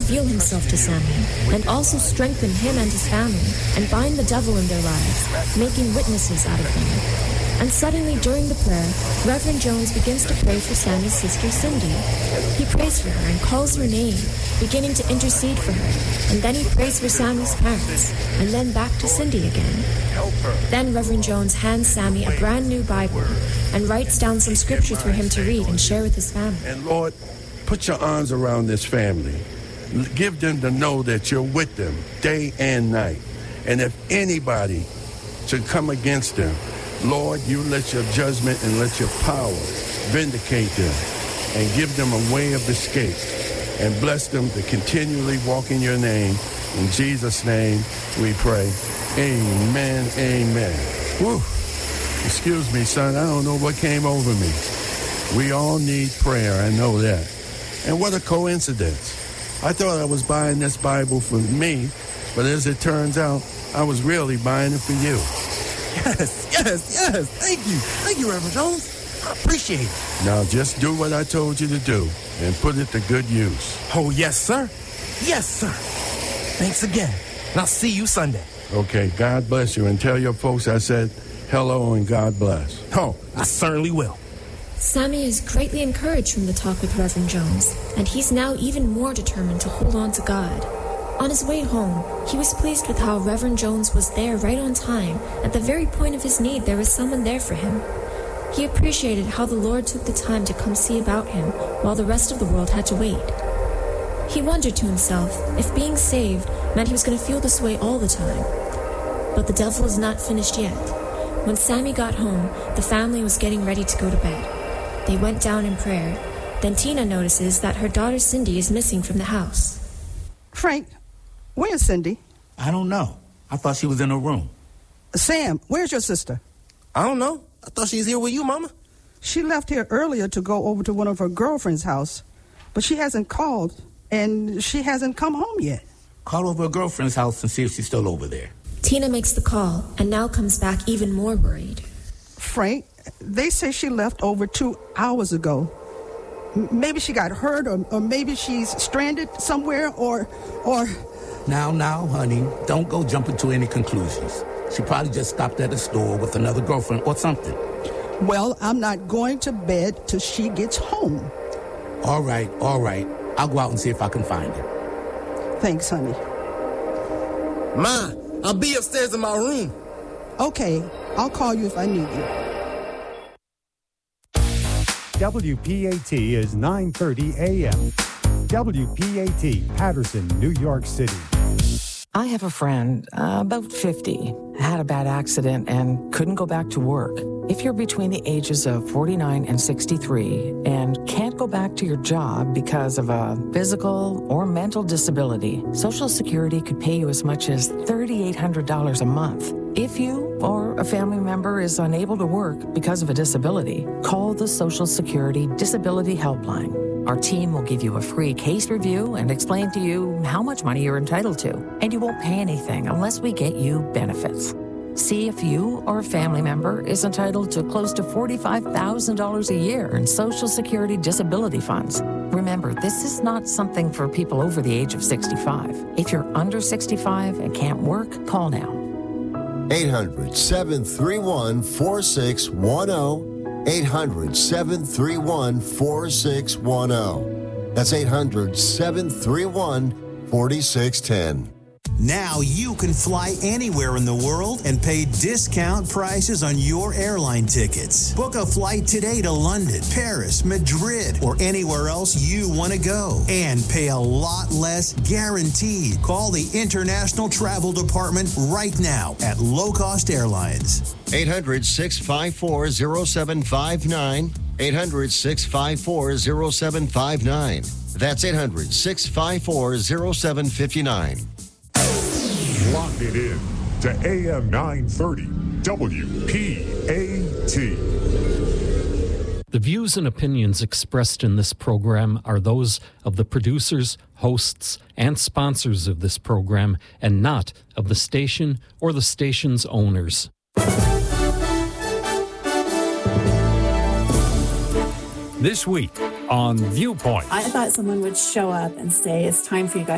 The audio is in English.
reveal himself to Sammy and also strengthen him and his family and bind the devil in their lives, making witnesses out of them. And suddenly, during the prayer, Reverend Jones begins to pray for Sammy's sister, Cindy. He prays for her and calls her name, beginning to intercede for her. And then he prays for Sammy's parents, and then back to Cindy again. Then Reverend Jones hands Sammy a brand new Bible and writes down some scriptures for him to read and share with his family. And Lord, put your arms around this family. Give them to know that you're with them day and night. And if anybody should come against them, Lord, you let your judgment and let your power vindicate them and give them a way of escape and bless them to continually walk in your name. In Jesus' name we pray. Amen, amen. Whew. Excuse me, son, I don't know what came over me. We all need prayer, I know that. And what a coincidence. I thought I was buying this Bible for me, but as it turns out, I was really buying it for you. Yes. Thank you, Reverend Jones. I appreciate it. Now just do what I told you to do and put it to good use. Oh, yes, sir. Yes, sir. Thanks again. And I'll see you Sunday. Okay, God bless you. And tell your folks I said hello and God bless. Oh, I certainly will. Sammy is greatly encouraged from the talk with Reverend Jones, and he's now even more determined to hold on to God. On his way home, he was pleased with how Reverend Jones was there right on time. At the very point of his need, there was someone there for him. He appreciated how the Lord took the time to come see about him while the rest of the world had to wait. He wondered to himself if being saved meant he was going to feel this way all the time. But the devil is not finished yet. When Sammy got home, the family was getting ready to go to bed. They went down in prayer. Then Tina notices that her daughter Cindy is missing from the house. Frank, where's Cindy? I don't know. I thought she was in her room. Sam, where's your sister? I don't know. I thought she was here with you, Mama. She left here earlier to go over to one of her girlfriend's house, but she hasn't called, and she hasn't come home yet. Call over her girlfriend's house and see if she's still over there. Tina makes the call and now comes back even more worried. Frank, they say she left over 2 hours ago. Maybe she got hurt, or maybe she's stranded somewhere, or... Now, honey, don't go jumping to any conclusions. She probably just stopped at a store with another girlfriend or something. Well, I'm not going to bed till she gets home. All right. I'll go out and see if I can find her. Thanks, honey. Ma, I'll be upstairs in my room. Okay, I'll call you if I need you. WPAT is 9:30 a.m. WPAT, Patterson, New York City. I have a friend, about 50, had a bad accident and couldn't go back to work. If you're between the ages of 49 and 63 and can't go back to your job because of a physical or mental disability, Social Security could pay you as much as $3,800 a month. If you or a family member is unable to work because of a disability, call the Social Security Disability Helpline. Our team will give you a free case review and explain to you how much money you're entitled to, and you won't pay anything unless we get you benefits. See if you or a family member is entitled to close to $45,000 a year in Social Security disability funds. Remember, this is not something for people over the age of 65. If you're under 65 and can't work, call now. 800-731-4610. 800-731-4610. That's 800-731-4610. Now you can fly anywhere in the world and pay discount prices on your airline tickets. Book a flight today to London, Paris, Madrid, or anywhere else you want to go and pay a lot less guaranteed. Call the International Travel Department right now at Low Cost Airlines. 800-654-0759. 800-654-0759. That's 800-654-0759. Lock it in to AM 930 WPAT. The views and opinions expressed in this program are those of the producers, hosts, and sponsors of this program, and not of the station or the station's owners. This week on Viewpoint. I thought someone would show up and say, it's time for you guys